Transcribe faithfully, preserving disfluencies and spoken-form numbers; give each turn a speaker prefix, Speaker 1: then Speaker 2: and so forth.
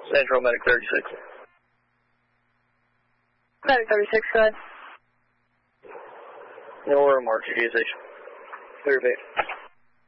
Speaker 1: Central, Medic thirty-six.
Speaker 2: Medic thirty-six, go ahead.
Speaker 1: No, we're marked at G S H. Clear bait.